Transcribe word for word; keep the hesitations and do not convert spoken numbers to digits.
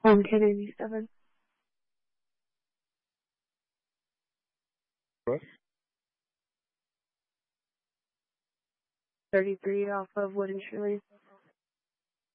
Um, ten eighty-seven. What? thirty-three off of Wood and Shirley.